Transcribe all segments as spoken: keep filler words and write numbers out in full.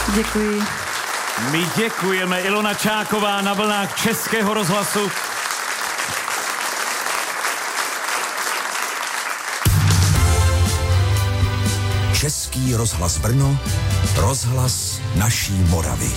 Děkuji. My děkujeme. Ilona Čáková na vlnách Českého rozhlasu. Český rozhlas Brno, rozhlas naší Moravy.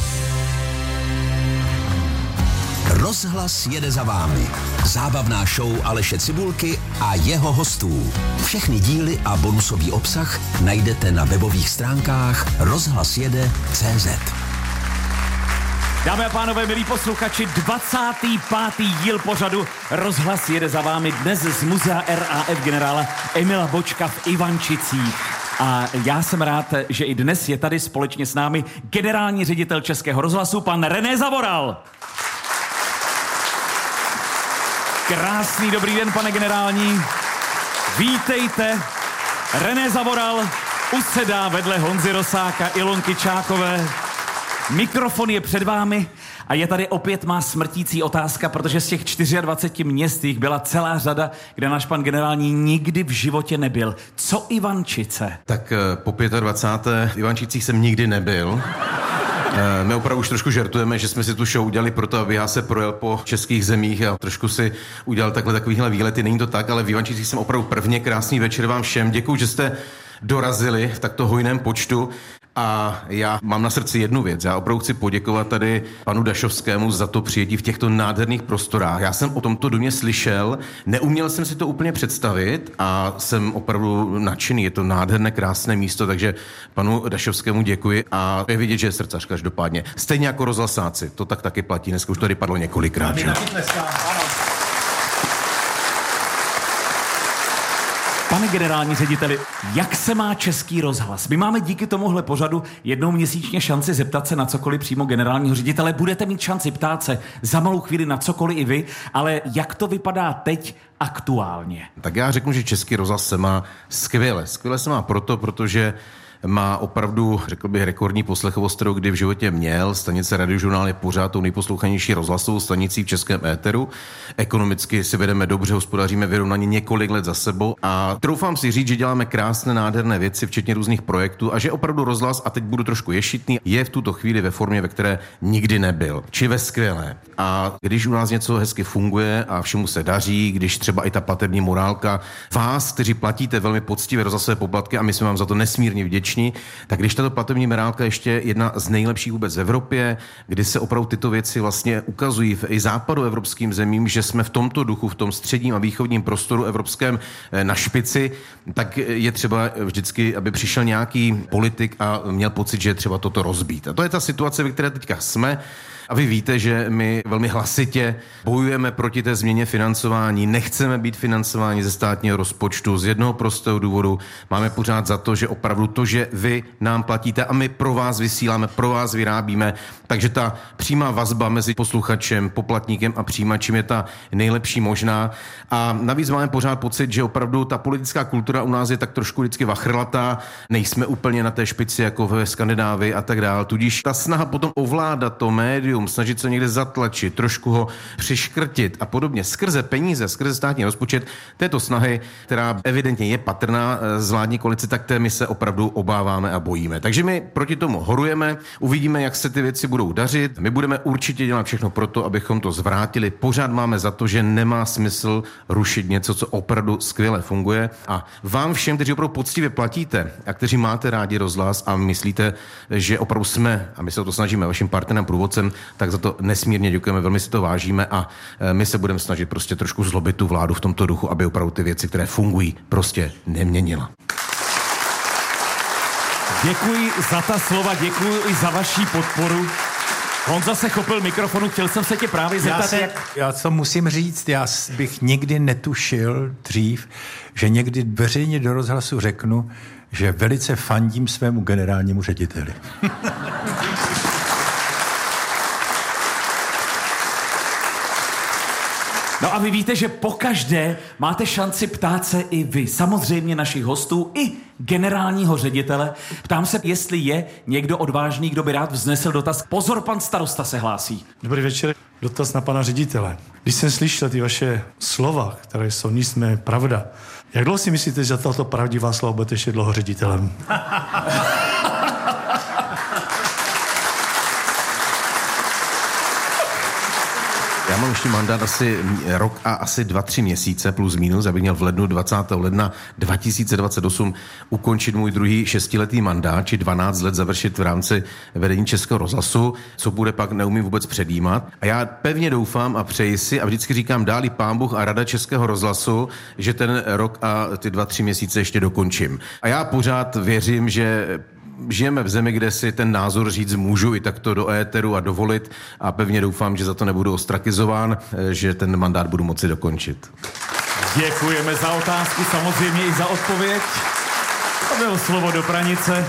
Rozhlas jede za vámi. Zábavná show Aleše Cibulky a jeho hostů. Všechny díly a bonusový obsah najdete na webových stránkách rozhlasjede tečka cé zet. Dámy a pánové, milí posluchači, dvacátý pátý díl pořadu Rozhlas jede za vámi dnes z muzea R A F generála Emila Bočka v Ivančicích. A já jsem rád, že i dnes je tady společně s námi generální ředitel Českého rozhlasu, pan René Zavoral. Krásný dobrý den, pane generální. Vítejte. René Zavoral usedá vedle Honzy Rosáka, Ilonky Čákové. Mikrofon je před vámi a je tady opět má smrtící otázka, protože z těch dvaceti čtyř měst jich byla celá řada, kde náš pan generální nikdy v životě nebyl. Co Ivančice? Tak po dvacáté pátém v Ivančicích jsem nikdy nebyl. My opravdu už trošku žertujeme, že jsme si tu show udělali proto, aby já se projel po českých zemích a trošku si udělal takhle takovýhle výlety. Není to tak, ale v Ivančicích jsem opravdu prvně. Krásný večer vám všem. Děkuju, že jste dorazili v takto hojném počtu. A já mám na srdci jednu věc. Já opravdu chci poděkovat tady panu Dašovskému za to přijetí v těchto nádherných prostorách. Já jsem o tomto domě slyšel, neuměl jsem si to úplně představit a jsem opravdu nadšený. Je to nádherné, krásné místo, takže panu Dašovskému děkuji a je vidět, že je srdcař každopádně. Stejně jako rozhlasáci, to tak taky platí. Dneska už to tady padlo několikrát. Že? Pane generální řediteli, jak se má Český rozhlas? My máme díky tomuhle pořadu jednou měsíčně šanci zeptat se na cokoliv přímo generálního ředitele. Budete mít šanci ptát se za malou chvíli na cokoliv i vy, ale jak to vypadá teď aktuálně? Tak já řeknu, že Český rozhlas se má skvěle. Skvěle se má proto, protože má opravdu, řekl bych, rekordní poslechovost, kterou kdy v životě měl. Stanice Radiožurnál je pořád tou nejposlouchanější rozhlasovou stanicí v českém éteru. Ekonomicky si vedeme dobře, hospodaříme vyrovnaně několik let za sebou a troufám si říct, že děláme krásné, nádherné věci, včetně různých projektů a že opravdu rozhlas, a teď budu trošku ješitný, je v tuto chvíli ve formě, ve které nikdy nebyl. Či ve skvělé. A když u nás něco hezky funguje a všemu se daří, když třeba i ta platební morálka vás, kteří platíte velmi poctivé rozhlasové poplatky a my jsme vám za to nesmírně vděční, tak když tato platební morálka ještě jedna z nejlepších vůbec v Evropě, kdy se opravdu tyto věci vlastně ukazují v i západoevropským zemím, že jsme v tomto duchu, v tom středním a východním prostoru evropském na špici, tak je třeba vždycky, aby přišel nějaký politik a měl pocit, že je třeba toto rozbít. A to je ta situace, ve které teďka jsme. A vy víte, že my velmi hlasitě bojujeme proti té změně financování. Nechceme být financováni ze státního rozpočtu z jednoho prostého důvodu. Máme pořád za to, že opravdu to, že vy nám platíte a my pro vás vysíláme, pro vás vyrábíme, takže ta přímá vazba mezi posluchačem, poplatníkem a přijímačem je ta nejlepší možná. A navíc máme pořád pocit, že opravdu ta politická kultura u nás je tak trošku vždycky vachrlatá. Nejsme úplně na té špici jako ve Skandinávii a tak dále. Tudíž ta snaha potom ovládat to médium, snažit se někde zatlačit, trošku ho přiškrtit a podobně skrze peníze, skrze státní rozpočet této snahy, která evidentně je patrná z vládní koalice, tak té my se opravdu obáváme a bojíme. Takže my proti tomu horujeme, uvidíme, jak se ty věci budou dařit. My budeme určitě dělat všechno pro to, abychom to zvrátili. Pořád máme za to, že nemá smysl rušit něco, co opravdu skvěle funguje. A vám všem, kteří opravdu poctivě platíte a kteří máte rádi rozhlas a myslíte, že opravdu jsme, a my se o to snažíme, vaším partnerem, průvodcem, tak za to nesmírně děkujeme, velmi si to vážíme a my se budeme snažit prostě trošku zlobit tu vládu v tomto duchu, aby opravdu ty věci, které fungují, prostě neměnila. Děkuji za ta slova, děkuji i za vaši podporu. Honza se chopil mikrofonu, chtěl jsem se tě právě zeptat, já se, jak... Já co musím říct, já bych nikdy netušil dřív, že někdy veřejně do rozhlasu řeknu, že velice fandím svému generálnímu řediteli. No a vy víte, že pokaždé máte šanci ptát se i vy, samozřejmě našich hostů, i generálního ředitele. Ptám se, jestli je někdo odvážný, kdo by rád vznesl dotaz. Pozor, pan starosta se hlásí. Dobrý večer, dotaz na pana ředitele. Když jsem slyšel ty vaše slova, které jsou nicméně pravda, jak dlouho si myslíte, že tato pravdivá slova budete ještě dlouho ředitelem? mám ještě mandát asi rok a asi dva, tři měsíce plus minus, abych měl v lednu dvacátého ledna dva tisíce dvacet osm ukončit můj druhý šestiletý mandát, či dvanáct let završit v rámci vedení Českého rozhlasu, co bude pak neumím vůbec předjímat. A já pevně doufám a přeji si a vždycky říkám dálí Pán Bůh a Rada Českého rozhlasu, že ten rok a ty dva, tři měsíce ještě dokončím. A já pořád věřím, že žijeme v zemi, kde si ten názor říct můžu i takto do éteru a dovolit a pevně doufám, že za to nebudu ostrakizován, že ten mandát budu moci dokončit. Děkujeme za otázku, samozřejmě i za odpověď. To bylo slovo do pranice.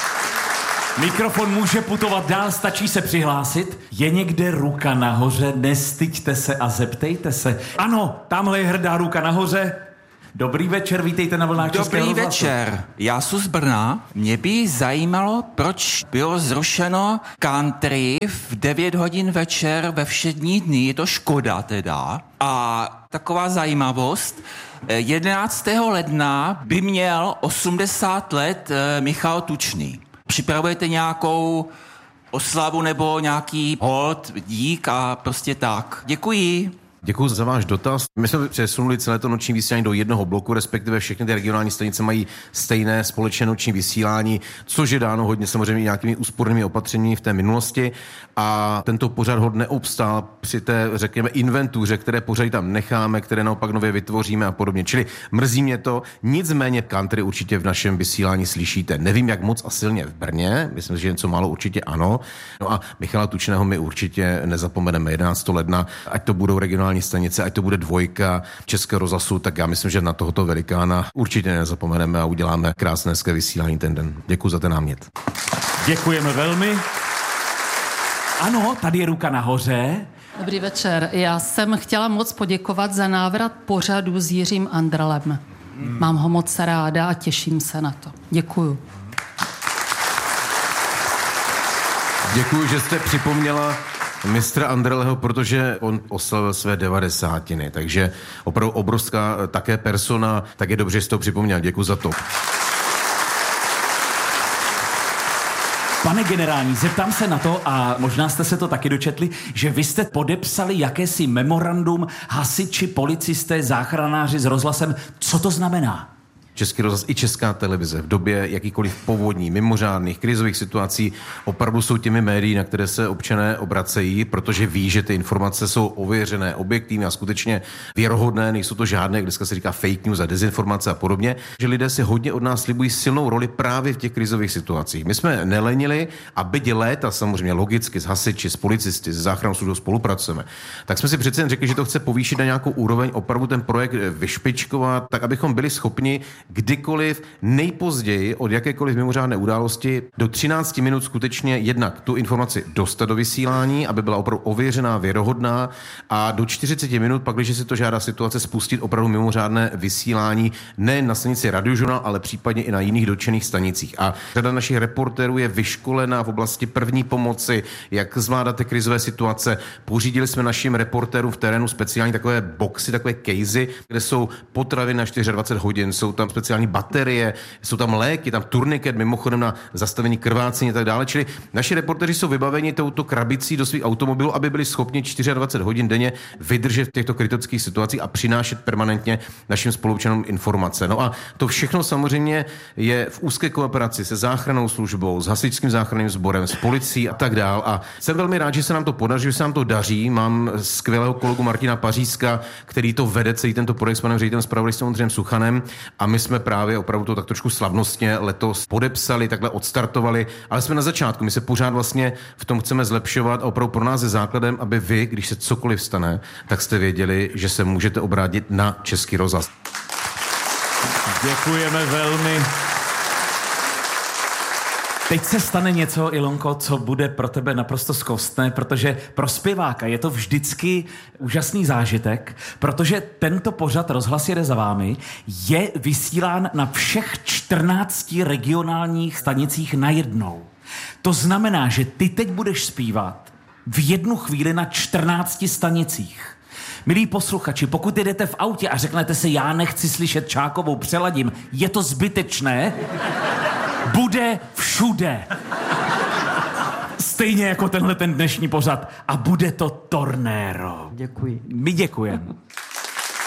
Mikrofon může putovat dál, stačí se přihlásit. Je někde ruka nahoře, nestyďte se a zeptejte se. Ano, tamhle je hrdá ruka nahoře. Dobrý večer, vítejte na vlnách Českého rozhlasu. Dobrý večer, já jsem z Brna. Mě by zajímalo, proč bylo zrušeno country v devět hodin večer ve všední dny, je to škoda teda. A taková zajímavost, jedenáctého ledna by měl osmdesát let Michal Tučný. Připravujete nějakou oslavu nebo nějaký hold, dík a prostě tak. Děkuji. Děkuji za váš dotaz. My jsme přesunuli celé to noční vysílání do jednoho bloku, respektive všechny ty regionální stanice mají stejné společné noční vysílání, což je dáno hodně samozřejmě nějakými úspornými opatřeními v té minulosti. A tento pořad hod neobstál při té, řekněme, inventuře, které pořady tam necháme, které naopak nově vytvoříme a podobně. Čili mrzí mě to, nicméně country určitě v našem vysílání slyšíte. Nevím, jak moc a silně v Brně, myslím, že něco málo určitě ano. No a Michala Tučného my určitě nezapomeneme jedenáctého ledna, ať to budou regionální stanice, ať to bude dvojka Českého rozhlasu, tak já myslím, že na tohoto velikána určitě nezapomeneme a uděláme krásné hezké vysílání ten den. Děkuji za ten námět. Děkujeme velmi. Ano, tady je ruka nahoře. Dobrý večer. Já jsem chtěla moc poděkovat za návrat pořadu s Jiřím Andrlem. Hmm. Mám ho moc ráda a těším se na to. Děkuju. Děkuji, že jste připomněla mistra Andrleho, protože on oslavil své devadesátiny, takže opravdu obrovská také persona, tak je dobře, že jste to připomněl. Děkuji za to. Pane generální, zeptám se na to, a možná jste se to taky dočetli, že vy jste podepsali jakési memorandum hasiči, policisté, záchranáři s rozhlasem. Co to znamená? Český rozhlas i Česká televize v době jakýkoliv povodní, mimořádných, krizových situací opravdu jsou těmi médií, na které se občané obracejí, protože ví, že ty informace jsou ověřené, objektivní a skutečně věrohodné, nejsou to žádné, dneska se říká fake news a dezinformace a podobně, že lidé si hodně od nás slibují silnou roli právě v těch krizových situacích. My jsme nelenili a byť léta samozřejmě logicky s hasiči, s policisty, s záchrannou službou spolupracujeme, tak jsme si přece jen řekli, že to chce povýšit na nějakou úroveň, opravdu ten projekt vyšpičkovat, tak abychom byli schopni kdykoliv nejpozději od jakékoliv mimořádné události do třinácti minut skutečně jednak tu informaci dostat do vysílání, aby byla opravdu ověřená, věrohodná a do čtyřiceti minut pak, když si to žádá situace, spustit opravdu mimořádné vysílání ne na stanici Radiožurnál, ale případně i na jiných dotčených stanicích. A řada našich reportérů je vyškolená v oblasti první pomoci, jak zvládat ty krizové situace. Pořídili jsme našim reportérům v terénu speciální takové boxy, takové casey, kde jsou potravy na dvacet čtyři hodin, jsou tam speciální baterie, jsou tam léky, tam turniket, mimochodem na zastavení krvácení a tak dále. Čili naši reportéři jsou vybaveni touto krabicí do svých automobilů, aby byli schopni dvacet čtyři hodin denně vydržet v těchto kritických situacích a přinášet permanentně našim spoluobčanům informace. No a to všechno samozřejmě je v úzké kooperaci se záchrannou službou, s hasičským záchranným sborem, s policií a tak dál. A jsem velmi rád, že se nám to podaří, že se nám to daří. Mám skvělého kolegu Martina Pařízka, který to vede celý tento projekt s panem ředitelem zpravodajství Ondřejem Suchanem. A my jsme právě opravdu to tak trošku slavnostně letos podepsali, takhle odstartovali, ale jsme na začátku. My se pořád vlastně v tom chceme zlepšovat a opravdu pro nás je základem, aby vy, když se cokoliv stane, tak jste věděli, že se můžete obrátit na Český rozhlas. Děkujeme velmi. Teď se stane něco, Ilonko, co bude pro tebe naprosto zkostné, protože pro zpěváka je to vždycky úžasný zážitek, protože tento pořad Rozhlas jede za vámi je vysílán na všech čtrnácti regionálních stanicích najednou. To znamená, že ty teď budeš zpívat v jednu chvíli na čtrnácti stanicích. Milí posluchači, pokud jedete v autě a řeknete si, já nechci slyšet Čákovou, přeladím, je to zbytečné, bude všude. stejně jako tenhle ten dnešní pořad a bude to Tornero. Děkuji. My děkujeme.